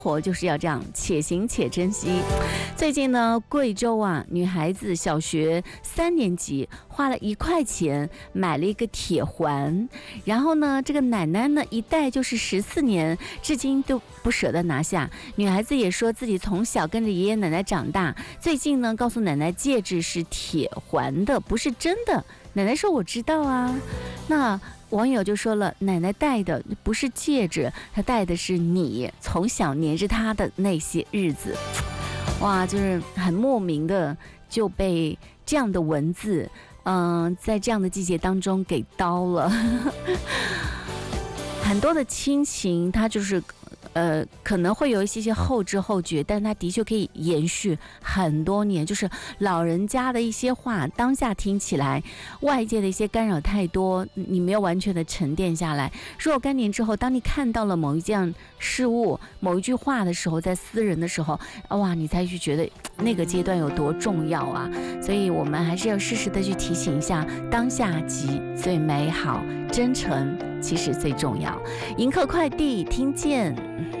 活就是要这样，且行且珍惜。最近呢，贵州啊，女孩子小学3年级花了1块钱买了一个铁环，然后呢，这个奶奶呢一戴就是14年，至今都不舍得拿下。女孩子也说自己从小跟着爷爷奶奶长大，最近呢告诉奶奶戒指是铁环的，不是真的。奶奶说我知道啊，那网友就说了，奶奶戴的不是戒指，她戴的是你从小黏着她的那些日子。哇，就是很莫名的就被这样的文字在这样的季节当中给刀了。很多的亲情它就是可能会有一些后知后觉，但它的确可以延续很多年。就是老人家的一些话，当下听起来，外界的一些干扰太多，你没有完全的沉淀下来。若干年之后，当你看到了某一件事物、某一句话的时候，在私人的时候，哇，你才去觉得那个阶段有多重要啊！所以我们还是要适时的去提醒一下，当下即最美好，真诚其实最重要。迎客快递，听见。